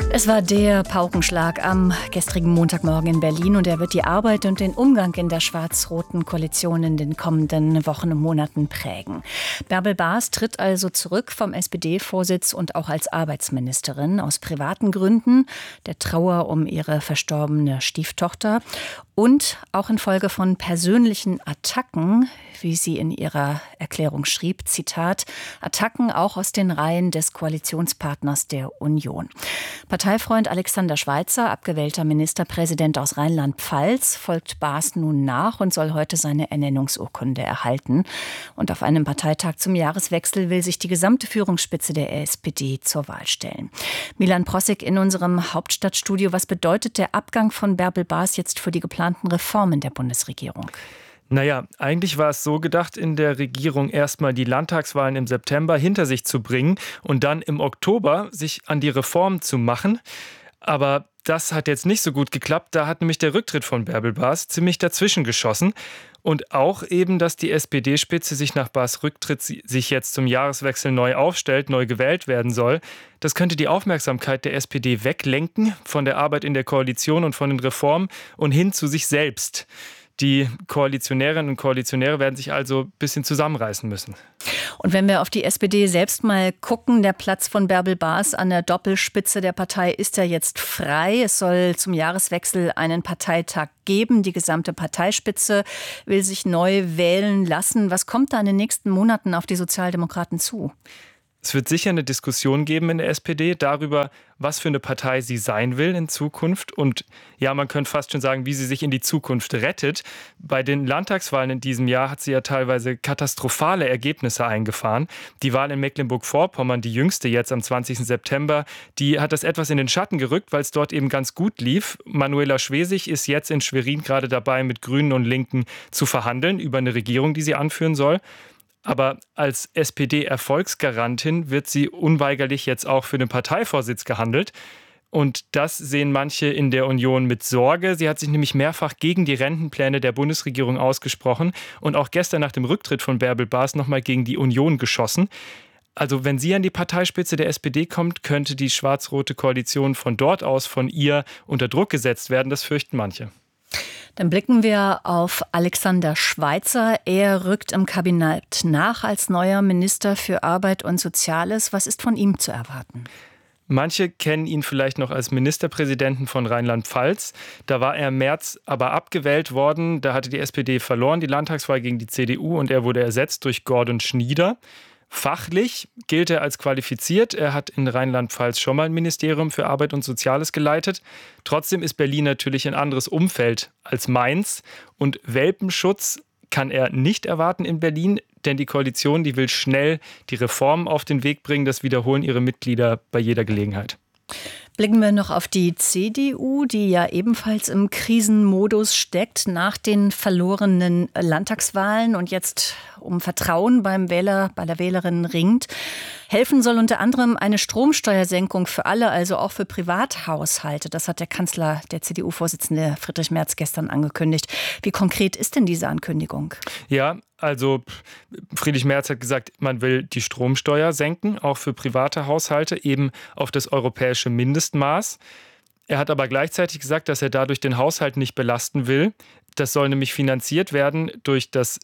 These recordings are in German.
Es war der Paukenschlag am gestrigen Montagmorgen in Berlin und er wird die Arbeit und den Umgang in der schwarz-roten Koalition in den kommenden Wochen und Monaten prägen. Bärbel Baas tritt also zurück vom SPD-Vorsitz und auch als Arbeitsministerin aus privaten Gründen, der Trauer um ihre verstorbene Stieftochter und auch infolge von persönlichen Attacken, wie sie in ihrer Erklärung schrieb, Zitat, Attacken auch aus den Reihen des Koalitionspartners der Union. Parteifreund Alexander Schweitzer, abgewählter Ministerpräsident aus Rheinland-Pfalz, folgt Baas nun nach und soll heute seine Ernennungsurkunde erhalten. Und auf einem Parteitag zum Jahreswechsel will sich die gesamte Führungsspitze der SPD zur Wahl stellen. Milan Prossig in unserem Hauptstadtstudio. Was bedeutet der Abgang von Bärbel Baas jetzt für die geplanten Reformen der Bundesregierung? Naja, eigentlich war es so gedacht, in der Regierung erstmal die Landtagswahlen im September hinter sich zu bringen und dann im Oktober sich an die Reform zu machen. Aber das hat jetzt nicht so gut geklappt. Da hat nämlich der Rücktritt von Bärbel Baas ziemlich dazwischen geschossen. Und auch eben, dass die SPD-Spitze sich nach Baas Rücktritt sich jetzt zum Jahreswechsel neu aufstellt, neu gewählt werden soll. Das könnte die Aufmerksamkeit der SPD weglenken von der Arbeit in der Koalition und von den Reformen und hin zu sich selbst. Die Koalitionärinnen und Koalitionäre werden sich also ein bisschen zusammenreißen müssen. Und wenn wir auf die SPD selbst mal gucken, der Platz von Bärbel Baas an der Doppelspitze der Partei ist ja jetzt frei. Es soll zum Jahreswechsel einen Parteitag geben. Die gesamte Parteispitze will sich neu wählen lassen. Was kommt da in den nächsten Monaten auf die Sozialdemokraten zu? Es wird sicher eine Diskussion geben in der SPD darüber, was für eine Partei sie sein will in Zukunft. Und ja, man könnte fast schon sagen, wie sie sich in die Zukunft rettet. Bei den Landtagswahlen in diesem Jahr hat sie ja teilweise katastrophale Ergebnisse eingefahren. Die Wahl in Mecklenburg-Vorpommern, die jüngste jetzt am 20. September, die hat das etwas in den Schatten gerückt, weil es dort eben ganz gut lief. Manuela Schwesig ist jetzt in Schwerin gerade dabei, mit Grünen und Linken zu verhandeln über eine Regierung, die sie anführen soll. Aber als SPD-Erfolgsgarantin wird sie unweigerlich jetzt auch für den Parteivorsitz gehandelt. Und das sehen manche in der Union mit Sorge. Sie hat sich nämlich mehrfach gegen die Rentenpläne der Bundesregierung ausgesprochen und auch gestern nach dem Rücktritt von Bärbel Baas nochmal gegen die Union geschossen. Also wenn sie an die Parteispitze der SPD kommt, könnte die schwarz-rote Koalition von dort aus von ihr unter Druck gesetzt werden. Das fürchten manche. Dann blicken wir auf Alexander Schweitzer. Er rückt im Kabinett nach als neuer Minister für Arbeit und Soziales. Was ist von ihm zu erwarten? Manche kennen ihn vielleicht noch als Ministerpräsidenten von Rheinland-Pfalz. Da war er im März aber abgewählt worden. Da hatte die SPD verloren, die Landtagswahl gegen die CDU, und er wurde ersetzt durch Gordon Schnieder. Fachlich gilt er als qualifiziert. Er hat in Rheinland-Pfalz schon mal ein Ministerium für Arbeit und Soziales geleitet. Trotzdem ist Berlin natürlich ein anderes Umfeld als Mainz. Und Welpenschutz kann er nicht erwarten in Berlin, denn die Koalition, die will schnell die Reformen auf den Weg bringen. Das wiederholen ihre Mitglieder bei jeder Gelegenheit. Blicken wir noch auf die CDU, die ja ebenfalls im Krisenmodus steckt nach den verlorenen Landtagswahlen und jetzt um Vertrauen beim Wähler, bei der Wählerin ringt. Helfen soll unter anderem eine Stromsteuersenkung für alle, also auch für Privathaushalte. Das hat der Kanzler, der CDU-Vorsitzende Friedrich Merz gestern angekündigt. Wie konkret ist denn diese Ankündigung? Ja, also Friedrich Merz hat gesagt, man will die Stromsteuer senken, auch für private Haushalte, eben auf das europäische Mindestmaß. Er hat aber gleichzeitig gesagt, dass er dadurch den Haushalt nicht belasten will. Das soll nämlich finanziert werden durch das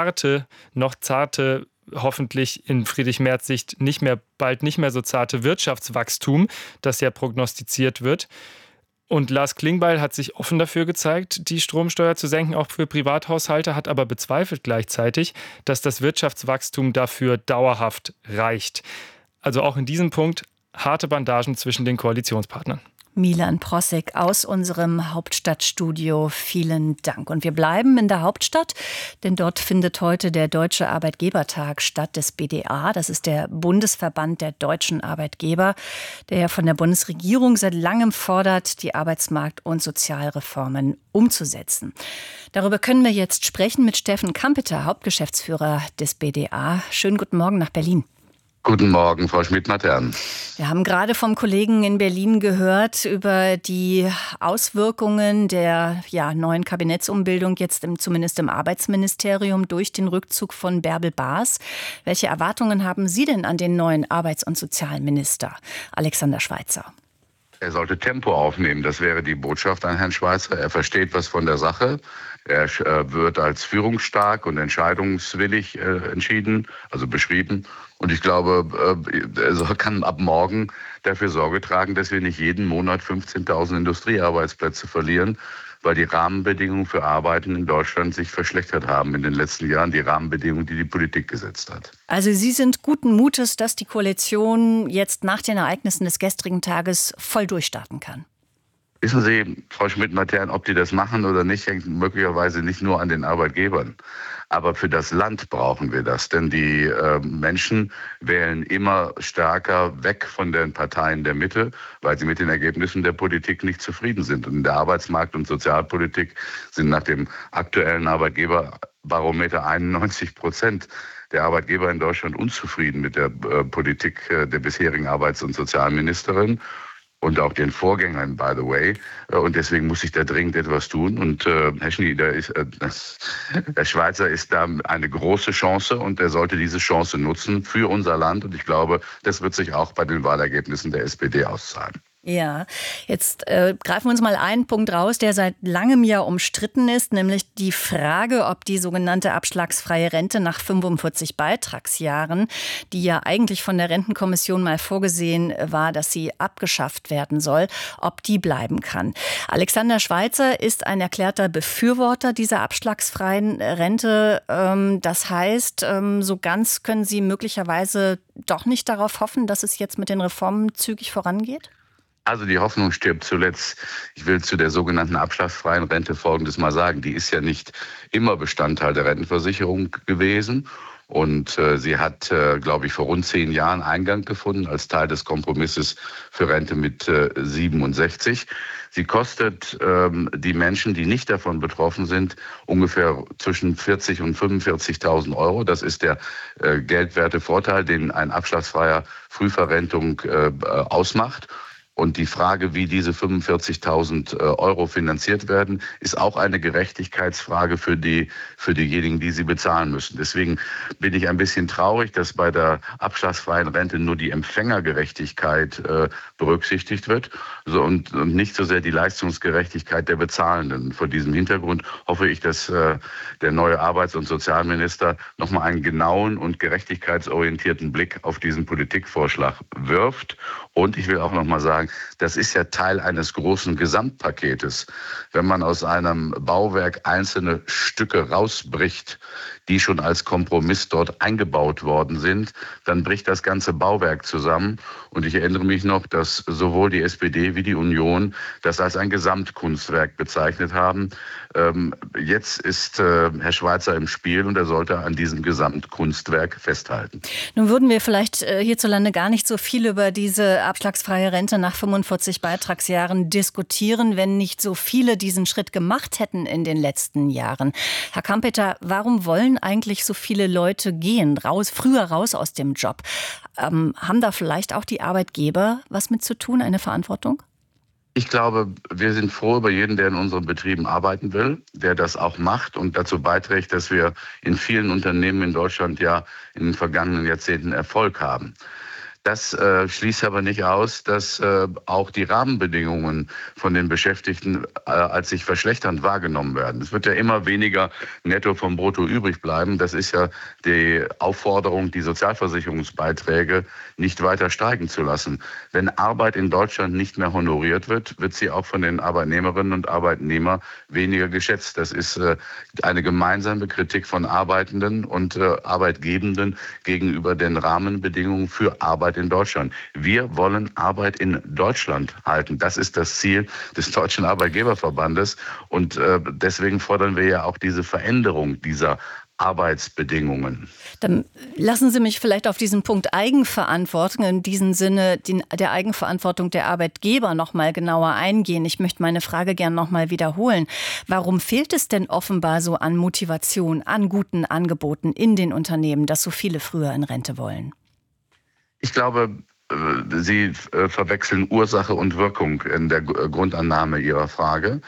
noch zarte, hoffentlich in Friedrich Merz Sicht bald nicht mehr so zarte Wirtschaftswachstum, das ja prognostiziert wird. Und Lars Klingbeil hat sich offen dafür gezeigt, die Stromsteuer zu senken, auch für Privathaushalte, hat aber bezweifelt gleichzeitig, dass das Wirtschaftswachstum dafür dauerhaft reicht. Also auch in diesem Punkt harte Bandagen zwischen den Koalitionspartnern. Milan Prossig aus unserem Hauptstadtstudio. Vielen Dank. Und wir bleiben in der Hauptstadt, denn dort findet heute der Deutsche Arbeitgebertag statt des BDA. Das ist der Bundesverband der deutschen Arbeitgeber, der ja von der Bundesregierung seit langem fordert, die Arbeitsmarkt- und Sozialreformen umzusetzen. Darüber können wir jetzt sprechen mit Steffen Kampeter, Hauptgeschäftsführer des BDA. Schönen guten Morgen nach Berlin. Guten Morgen, Frau Schmidt-Matern. Wir haben gerade vom Kollegen in Berlin gehört über die Auswirkungen der neuen Kabinettsumbildung, jetzt zumindest im Arbeitsministerium, durch den Rückzug von Bärbel Baas. Welche Erwartungen haben Sie denn an den neuen Arbeits- und Sozialminister, Alexander Schweitzer? Er sollte Tempo aufnehmen. Das wäre die Botschaft an Herrn Schweizer. Er versteht was von der Sache. Er wird als führungsstark und entscheidungswillig entschieden, also beschrieben. Und ich glaube, er kann ab morgen dafür Sorge tragen, dass wir nicht jeden Monat 15.000 Industriearbeitsplätze verlieren, weil die Rahmenbedingungen für Arbeiten in Deutschland sich verschlechtert haben in den letzten Jahren, die Rahmenbedingungen, die die Politik gesetzt hat. Also Sie sind guten Mutes, dass die Koalition jetzt nach den Ereignissen des gestrigen Tages voll durchstarten kann. Wissen Sie, Frau Schmidt-Matern, ob die das machen oder nicht, hängt möglicherweise nicht nur an den Arbeitgebern. Aber für das Land brauchen wir das, denn die Menschen wählen immer stärker weg von den Parteien der Mitte, weil sie mit den Ergebnissen der Politik nicht zufrieden sind. Und in der Arbeitsmarkt- und Sozialpolitik sind nach dem aktuellen Arbeitgeberbarometer 91% der Arbeitgeber in Deutschland unzufrieden mit der Politik der bisherigen Arbeits- und Sozialministerin. Und auch den Vorgängern, by the way. Und deswegen muss sich da dringend etwas tun. Und Herr Schnieder, der Schweizer ist da eine große Chance und er sollte diese Chance nutzen für unser Land. Und ich glaube, das wird sich auch bei den Wahlergebnissen der SPD auszahlen. Ja, jetzt greifen wir uns mal einen Punkt raus, der seit langem ja umstritten ist, nämlich die Frage, ob die sogenannte abschlagsfreie Rente nach 45 Beitragsjahren, die ja eigentlich von der Rentenkommission mal vorgesehen war, dass sie abgeschafft werden soll, ob die bleiben kann. Alexander Schweizer ist ein erklärter Befürworter dieser abschlagsfreien Rente. Das heißt, so ganz können Sie möglicherweise doch nicht darauf hoffen, dass es jetzt mit den Reformen zügig vorangeht? Also die Hoffnung stirbt zuletzt. Ich will zu der sogenannten abschlagsfreien Rente Folgendes mal sagen. Die ist ja nicht immer Bestandteil der Rentenversicherung gewesen. Und sie hat, glaube ich, vor rund 10 Jahren Eingang gefunden als Teil des Kompromisses für Rente mit 67. Sie kostet die Menschen, die nicht davon betroffen sind, ungefähr zwischen 40.000 und 45.000 Euro. Das ist der geldwerte Vorteil, den ein abschlagsfreier Frühverrentung ausmacht. Und die Frage, wie diese 45.000 Euro finanziert werden, ist auch eine Gerechtigkeitsfrage für diejenigen, die sie bezahlen müssen. Deswegen bin ich ein bisschen traurig, dass bei der abschlagsfreien Rente nur die Empfängergerechtigkeit berücksichtigt wird und nicht so sehr die Leistungsgerechtigkeit der Bezahlenden. Vor diesem Hintergrund hoffe ich, dass der neue Arbeits- und Sozialminister nochmal einen genauen und gerechtigkeitsorientierten Blick auf diesen Politikvorschlag wirft. Und ich will auch nochmal sagen, das ist ja Teil eines großen Gesamtpaketes. Wenn man aus einem Bauwerk einzelne Stücke rausbricht, die schon als Kompromiss dort eingebaut worden sind, dann bricht das ganze Bauwerk zusammen. Und ich erinnere mich noch, dass sowohl die SPD wie die Union das als ein Gesamtkunstwerk bezeichnet haben. Jetzt ist Herr Schweizer im Spiel und er sollte an diesem Gesamtkunstwerk festhalten. Nun würden wir vielleicht hierzulande gar nicht so viel über diese abschlagsfreie Rente nach 45 Beitragsjahren diskutieren, wenn nicht so viele diesen Schritt gemacht hätten in den letzten Jahren. Herr Kampeter, warum wollen eigentlich so viele Leute gehen, früher raus aus dem Job? Haben da vielleicht auch die Arbeitgeber was mit zu tun, eine Verantwortung? Ich glaube, wir sind froh über jeden, der in unseren Betrieben arbeiten will, der das auch macht und dazu beiträgt, dass wir in vielen Unternehmen in Deutschland ja in den vergangenen Jahrzehnten Erfolg haben. Das schließt aber nicht aus, dass auch die Rahmenbedingungen von den Beschäftigten als sich verschlechternd wahrgenommen werden. Es wird ja immer weniger Netto vom Brutto übrig bleiben. Das ist ja die Aufforderung, die Sozialversicherungsbeiträge nicht weiter steigen zu lassen. Wenn Arbeit in Deutschland nicht mehr honoriert wird, wird sie auch von den Arbeitnehmerinnen und Arbeitnehmern weniger geschätzt. Das ist eine gemeinsame Kritik von Arbeitenden und Arbeitgebenden gegenüber den Rahmenbedingungen für Arbeit in Deutschland. Wir wollen Arbeit in Deutschland halten. Das ist das Ziel des Deutschen Arbeitgeberverbandes. Und deswegen fordern wir ja auch diese Veränderung dieser Arbeitsbedingungen. Dann lassen Sie mich vielleicht auf diesen Punkt Eigenverantwortung, in diesem Sinne der Eigenverantwortung der Arbeitgeber noch mal genauer eingehen. Ich möchte meine Frage gern noch mal wiederholen. Warum fehlt es denn offenbar so an Motivation, an guten Angeboten in den Unternehmen, dass so viele früher in Rente wollen? Ich glaube, Sie verwechseln Ursache und Wirkung in der Grundannahme Ihrer Frage.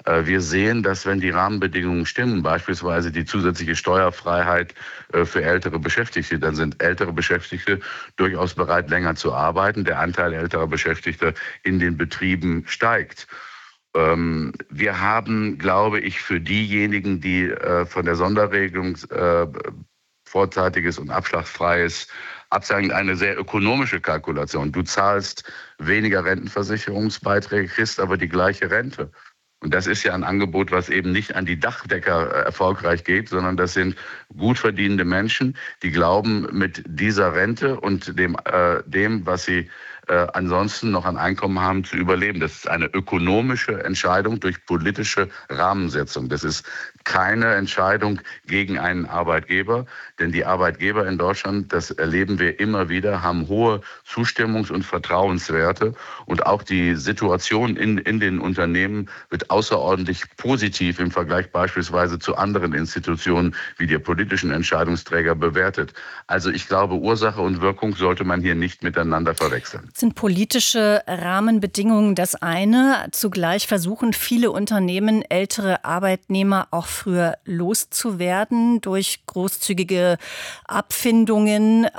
Wir sehen, dass wenn die Rahmenbedingungen stimmen, beispielsweise die zusätzliche Steuerfreiheit für ältere Beschäftigte, dann sind ältere Beschäftigte durchaus bereit, länger zu arbeiten. Der Anteil älterer Beschäftigter in den Betrieben steigt. Wir haben, glaube ich, für diejenigen, die von der Sonderregelung vorzeitiges und abschlagsfreies absagen, eine sehr ökonomische Kalkulation. Du zahlst weniger Rentenversicherungsbeiträge, kriegst aber die gleiche Rente. Und das ist ja ein Angebot, was eben nicht an die Dachdecker erfolgreich geht, sondern das sind gut verdienende Menschen, die glauben, mit dieser Rente und dem, was sie ansonsten noch an Einkommen haben, zu überleben. Das ist eine ökonomische Entscheidung durch politische Rahmensetzung. Das ist keine Entscheidung gegen einen Arbeitgeber, denn die Arbeitgeber in Deutschland, das erleben wir immer wieder, haben hohe Zustimmungs- und Vertrauenswerte und auch die Situation in den Unternehmen wird außerordentlich positiv im Vergleich beispielsweise zu anderen Institutionen wie der politischen Entscheidungsträger bewertet. Also ich glaube, Ursache und Wirkung sollte man hier nicht miteinander verwechseln. Sind politische Rahmenbedingungen das eine? Zugleich versuchen viele Unternehmen, ältere Arbeitnehmer auch früher loszuwerden durch großzügige Abfindungen.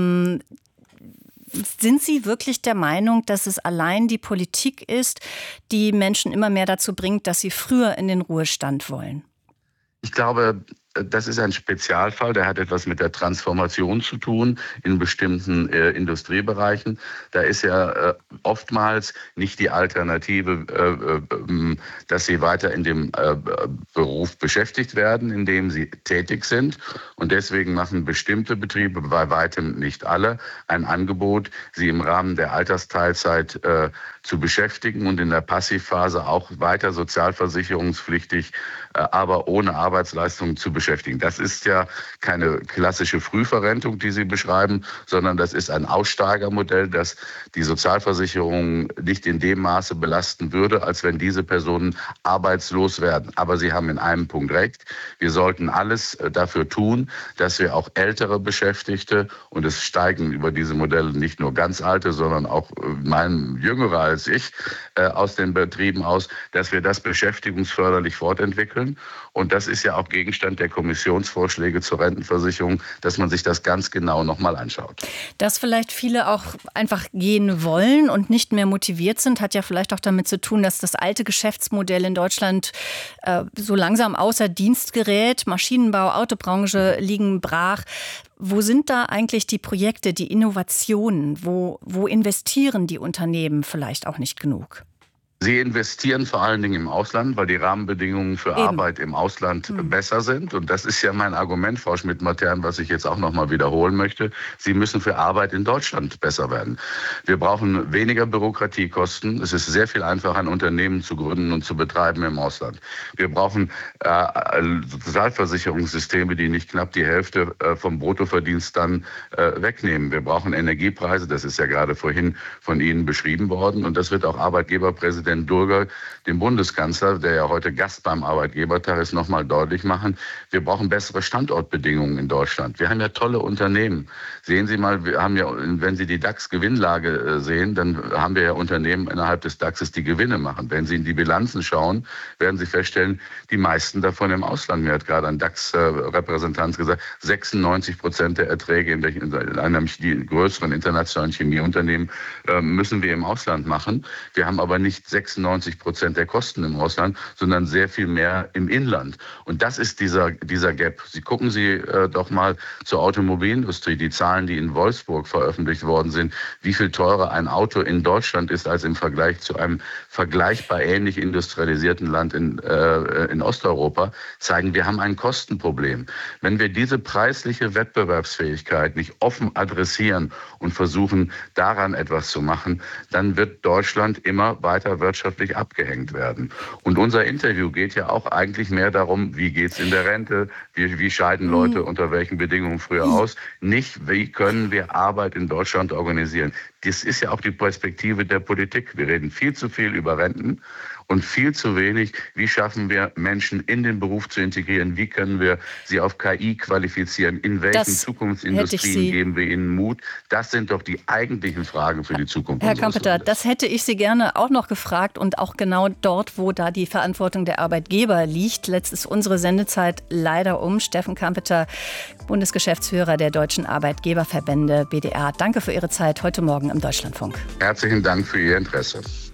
Sind Sie wirklich der Meinung, dass es allein die Politik ist, die Menschen immer mehr dazu bringt, dass sie früher in den Ruhestand wollen? Ich glaube, das ist ein Spezialfall, der hat etwas mit der Transformation zu tun in bestimmten Industriebereichen. Da ist ja oftmals nicht die Alternative, dass sie weiter in dem Beruf beschäftigt werden, in dem sie tätig sind. Und deswegen machen bestimmte Betriebe, bei weitem nicht alle, ein Angebot, sie im Rahmen der Altersteilzeit zu beschäftigen und in der Passivphase auch weiter sozialversicherungspflichtig, aber ohne Arbeitsleistung zu beschäftigen. Das ist ja keine klassische Frühverrentung, die Sie beschreiben, sondern das ist ein Aussteigermodell, das die Sozialversicherung nicht in dem Maße belasten würde, als wenn diese Personen arbeitslos werden. Aber Sie haben in einem Punkt recht. Wir sollten alles dafür tun, dass wir auch ältere Beschäftigte, und es steigen über diese Modelle nicht nur ganz alte, sondern auch jüngere als ich, aus den Betrieben aus, dass wir das beschäftigungsförderlich fortentwickeln. Und das ist ja auch Gegenstand der Kommissionsvorschläge zur Rentenversicherung, dass man sich das ganz genau nochmal anschaut. Dass vielleicht viele auch einfach gehen wollen und nicht mehr motiviert sind, hat ja vielleicht auch damit zu tun, dass das alte Geschäftsmodell in Deutschland so langsam außer Dienst gerät. Maschinenbau, Autobranche liegen brach. Wo sind da eigentlich die Projekte, die Innovationen? Wo investieren die Unternehmen vielleicht auch nicht genug? Sie investieren vor allen Dingen im Ausland, weil die Rahmenbedingungen für Arbeit im Ausland besser sind. Und das ist ja mein Argument, Frau Schmidt-Matern, was ich jetzt auch noch mal wiederholen möchte. Sie müssen für Arbeit in Deutschland besser werden. Wir brauchen weniger Bürokratiekosten. Es ist sehr viel einfacher, ein Unternehmen zu gründen und zu betreiben im Ausland. Wir brauchen Sozialversicherungssysteme, die nicht knapp die Hälfte vom Bruttoverdienst dann wegnehmen. Wir brauchen Energiepreise, das ist ja gerade vorhin von Ihnen beschrieben worden. Und das wird auch Arbeitgeberpräsident Durger, dem Bundeskanzler, der ja heute Gast beim Arbeitgebertag ist, nochmal deutlich machen. Wir brauchen bessere Standortbedingungen in Deutschland. Wir haben ja tolle Unternehmen. Sehen Sie mal, wir haben ja, wenn Sie die DAX-Gewinnlage sehen, dann haben wir ja Unternehmen innerhalb des DAXes, die Gewinne machen. Wenn Sie in die Bilanzen schauen, werden Sie feststellen, die meisten davon im Ausland. Mir hat gerade ein DAX-Repräsentant gesagt, 96% der Erträge in einem größeren internationalen Chemieunternehmen müssen wir im Ausland machen. Wir haben aber nicht 96% der Kosten im Ausland, sondern sehr viel mehr im Inland. Und das ist dieser Gap. Gucken Sie doch mal zur Automobilindustrie, die Zahlen, die in Wolfsburg veröffentlicht worden sind, wie viel teurer ein Auto in Deutschland ist als im Vergleich zu einem vergleichbar ähnlich industrialisierten Land in Osteuropa, zeigen, wir haben ein Kostenproblem. Wenn wir diese preisliche Wettbewerbsfähigkeit nicht offen adressieren und versuchen, daran etwas zu machen, dann wird Deutschland immer weiter wirtschaftlich abgehängt werden. Und unser Interview geht ja auch eigentlich mehr darum, wie geht es in der Rente, wie scheiden Leute unter welchen Bedingungen früher aus, nicht wie können wir Arbeit in Deutschland organisieren. das ist ja auch die Perspektive der Politik. Wir reden viel zu viel über Renten und viel zu wenig, wie schaffen wir Menschen in den Beruf zu integrieren, wie können wir sie auf KI qualifizieren, in welchen Zukunftsindustrien geben wir ihnen Mut. Das sind doch die eigentlichen Fragen für die Zukunft. Herr Kampeter, das hätte ich Sie gerne auch noch gefragt und auch genau dort, wo da die Verantwortung der Arbeitgeber liegt. Letzt ist unsere Sendezeit leider um. Steffen Kampeter, Bundesgeschäftsführer der Deutschen Arbeitgeberverbände BDA. Danke für Ihre Zeit heute Morgen im Deutschlandfunk. Herzlichen Dank für Ihr Interesse.